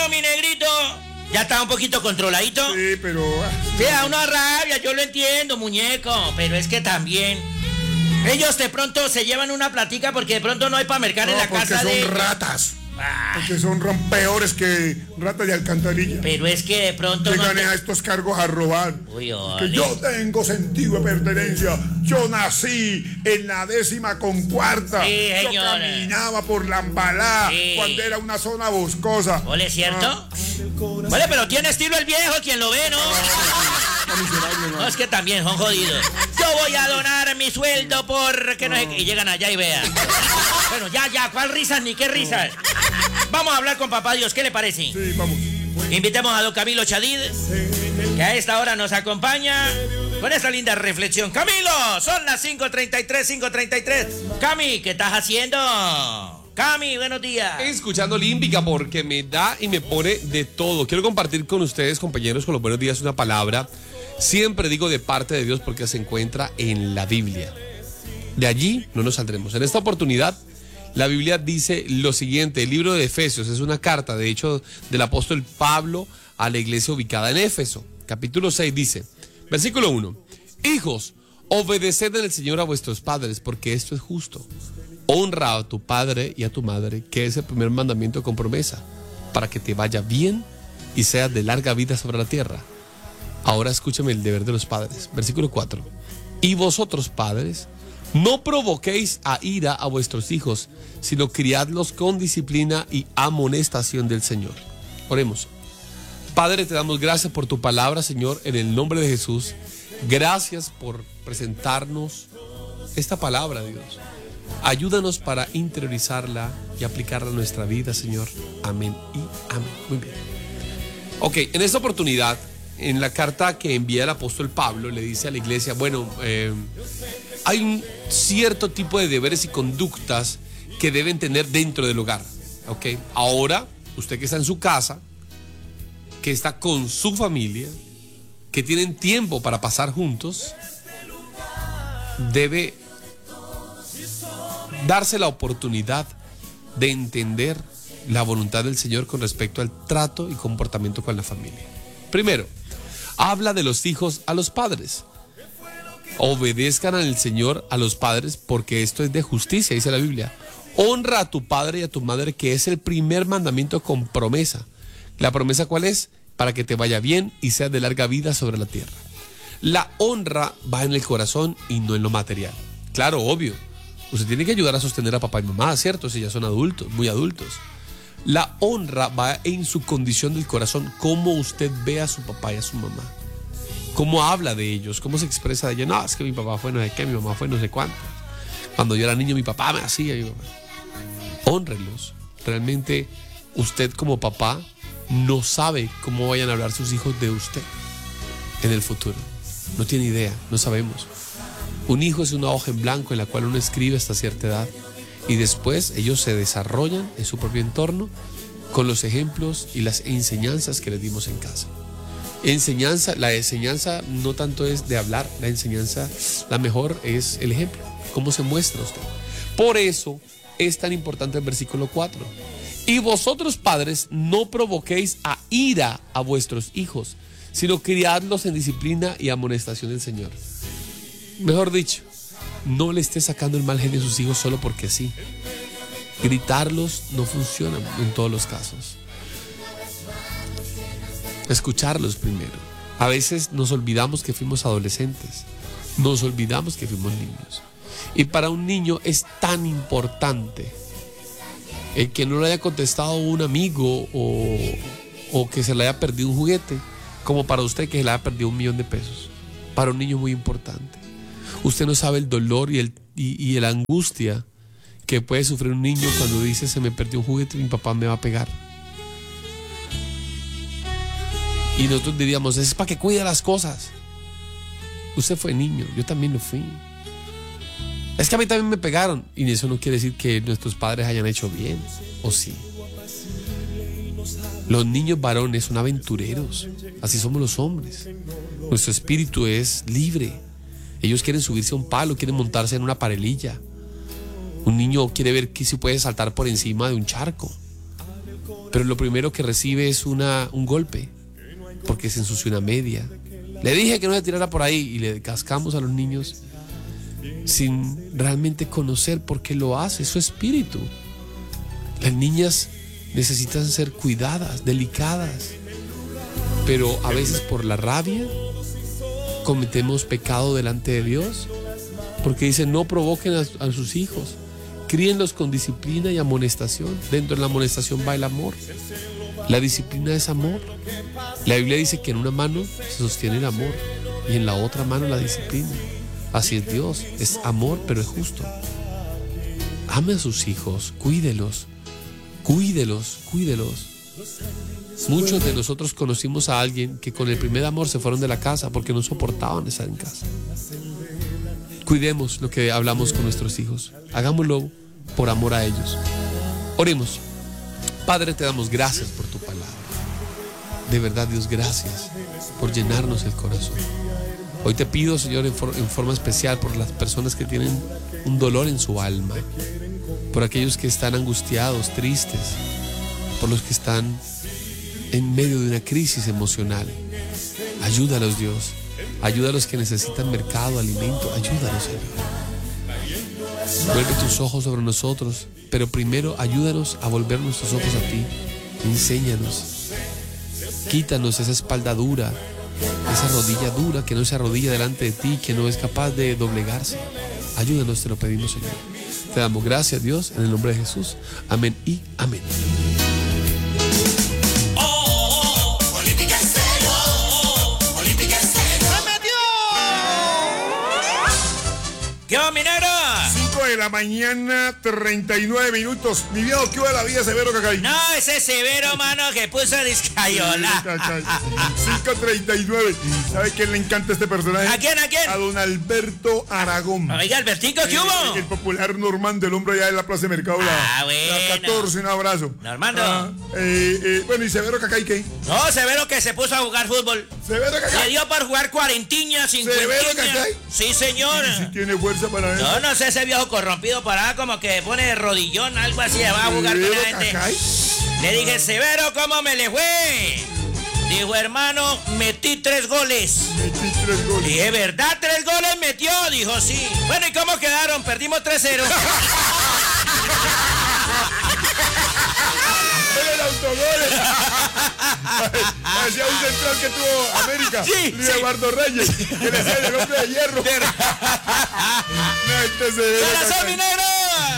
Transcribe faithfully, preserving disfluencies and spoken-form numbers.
mi negrito? ¿Ya está un poquito controladito? Sí, pero... Sí, a una rabia, yo lo entiendo, muñeco. Pero es que también... ellos de pronto se llevan una platica porque de pronto no hay para mercar no, en la casa de... porque son ratas. Ah. Porque son peores que ratas de alcantarilla. Pero es que de pronto... Llegan no te... a estos cargos a robar. Uy, que yo tengo sentido de pertenencia. Yo nací en la décima con cuarta. Sí, yo caminaba por la Ambalá, sí, cuando era una zona boscosa. ¿Ole, cierto? Ah. Vale, pero tiene estilo el viejo, quien lo ve, ¿no? No, no, es que también son jodidos. Yo voy a donar mi sueldo porque no, no sé... y llegan allá y vean. Bueno, ya, ya, ¿cuál risas ni qué risas? Vamos a hablar con Papá Dios, ¿qué le parece? Sí, vamos. Invitemos a don Camilo Chadid, que a esta hora nos acompaña con esta linda reflexión. Camilo, son las cinco treinta y tres, cinco treinta y tres. Cami, ¿qué estás haciendo? Cami, buenos días. Escuchando Olímpica porque me da y me pone de todo. Quiero compartir con ustedes, compañeros, con los buenos días una palabra. Siempre digo de parte de Dios porque se encuentra en la Biblia. De allí no nos saldremos. En esta oportunidad, la Biblia dice lo siguiente. El libro de Efesios es una carta, de hecho, del apóstol Pablo a la iglesia ubicada en Éfeso. Capítulo seis dice, versículo uno. Hijos, obedeced en el Señor a vuestros padres, porque esto es justo. Honra a tu padre y a tu madre, que es el primer mandamiento con promesa, para que te vaya bien y seas de larga vida sobre la tierra. Ahora escúchame el deber de los padres. Versículo cuatro. Y vosotros, padres, no provoquéis a ira a vuestros hijos, sino criadlos con disciplina y amonestación del Señor. Oremos. Padre, te damos gracias por tu palabra, Señor, en el nombre de Jesús. Gracias por presentarnos esta palabra, Dios. Ayúdanos para interiorizarla y aplicarla a nuestra vida, Señor. Amén y amén. Muy bien. Ok, en esta oportunidad, en la carta que envía el apóstol Pablo, le dice a la iglesia, bueno, eh, hay un cierto tipo de deberes y conductas que deben tener dentro del hogar. Ok, ahora, usted que está en su casa, que está con su familia, que tienen tiempo para pasar juntos, debe darse la oportunidad de entender la voluntad del Señor con respecto al trato y comportamiento con la familia. Primero, habla de los hijos a los padres. Obedezcan al Señor a los padres porque esto es de justicia, dice la Biblia. Honra a tu padre y a tu madre, que es el primer mandamiento con promesa. ¿La promesa cuál es? Para que te vaya bien y seas de larga vida sobre la tierra. La honra va en el corazón y no en lo material. Claro, obvio. Usted tiene que ayudar a sostener a papá y mamá, ¿cierto? Si ya son adultos, muy adultos. La honra va en su condición del corazón, cómo usted ve a su papá y a su mamá. Cómo habla de ellos, cómo se expresa de ellos. No, es que mi papá fue no sé qué, mi mamá fue no sé cuánto. Cuando yo era niño, mi papá me hacía. Mi mamá. Hónrenlos. Realmente, usted como papá no sabe cómo vayan a hablar sus hijos de usted en el futuro. No tiene idea, no sabemos. Un hijo es una hoja en blanco en la cual uno escribe hasta cierta edad y después ellos se desarrollan en su propio entorno con los ejemplos y las enseñanzas que les dimos en casa. Enseñanza, la enseñanza no tanto es de hablar, la enseñanza, la mejor es el ejemplo, cómo se muestra usted. Por eso es tan importante el versículo cuatro. Y vosotros, padres, no provoquéis a ira a vuestros hijos, sino criadlos en disciplina y amonestación del Señor. Mejor dicho, no le esté sacando el mal genio a sus hijos solo porque sí. Gritarlos no funciona en todos los casos. Escucharlos primero. A veces nos olvidamos que fuimos adolescentes. Nos olvidamos que fuimos niños. Y para un niño es tan importante el que no le haya contestado un amigo o, o que se le haya perdido un juguete, como para usted que se le haya perdido un millón de pesos. Para un niño es muy importante. Usted no sabe el dolor y, el, y, y la angustia que puede sufrir un niño cuando dice se me perdió un juguete y mi papá me va a pegar. Y nosotros diríamos, es para que cuide las cosas. Usted fue niño, yo también lo fui. Es que a mí también me pegaron. Y eso no quiere decir que nuestros padres hayan hecho bien, ¿o sí? Los niños varones son aventureros, así somos los hombres. Nuestro espíritu es libre. Ellos quieren subirse a un palo, quieren montarse en una parelilla. Un niño quiere ver que si puede saltar por encima de un charco. pero lo primero que recibe es una, un golpe, porque se ensució una media. Le dije que no se tirara por ahí y le cascamos a los niños sin realmente conocer por qué lo hace, su espíritu. Las niñas necesitan ser cuidadas, delicadas, pero a veces por la rabia cometemos pecado delante de Dios, porque dice: no provoquen a, a sus hijos, críenlos con disciplina y amonestación. Dentro de la amonestación va el amor. La disciplina es amor. La Biblia dice que en una mano se sostiene el amor y en la otra mano la disciplina. Así es Dios, es amor, pero es justo. Ame a sus hijos, cuídelos, cuídelos, cuídelos. Muchos de nosotros conocimos a alguien que con el primer amor se fueron de la casa porque no soportaban estar en casa. Cuidemos lo que hablamos con nuestros hijos. Hagámoslo por amor a ellos. Oremos. Padre, te damos gracias por tu palabra. De verdad, Dios, gracias por llenarnos el corazón. Hoy te pido, Señor, en, for- en forma especial por las personas que tienen un dolor en su alma, por aquellos que están angustiados, tristes, por los que están en medio de una crisis emocional. Ayúdalos, Dios. Ayuda a los que necesitan mercado, alimento. Ayúdanos, Señor. Vuelve tus ojos sobre nosotros, pero primero ayúdanos a volver nuestros ojos a ti. Enséñanos. Quítanos esa espalda dura, esa rodilla dura que no se arrodilla delante de ti, que no es capaz de doblegarse. Ayúdanos, te lo pedimos, Señor. Te damos gracias, Dios, en el nombre de Jesús. Amén y amén. ¿Qué va, minero? cinco de la mañana, treinta y nueve minutos. Mi viejo, ¿qué va la vida, Severo Cacay? No, ese Severo, mano, que puso discayola. cinco treinta y nueve. ¿Sabe quién le encanta este personaje? ¿A quién, a quién? A don Alberto Aragón. Oiga, Albertico, ¿qué hubo? El, el popular Normando, el hombre allá de la Plaza de Mercado. Ah, la, bueno. La catorce, un abrazo. Normando. Ah, eh, eh, bueno, ¿y Severo Cacay qué? No, Severo que se puso a jugar fútbol. Severo Le Cacay. dio por jugar cuarentiñas, cincuentiñas. ¿Severo Cacay? Sí, señor. Si tiene fuerza para eso. No, no sé, ese viejo corrompido parada como que pone de rodillón, algo así, va a jugar con ¿Severo la gente. Cacay? Le dije, Severo, ¿cómo me le fue? Dijo, hermano, metí tres goles. Metí tres goles. Dije, ¿verdad? ¿Tres goles metió? Dijo, sí. Bueno, ¿y cómo quedaron? Perdimos tres cero. Era el autogol. Hacía un central que tuvo América. Sí, Luis sí. Eduardo Reyes. Que le decía el hombre de hierro. No, este Severo ¡Corazón Cacay. minero!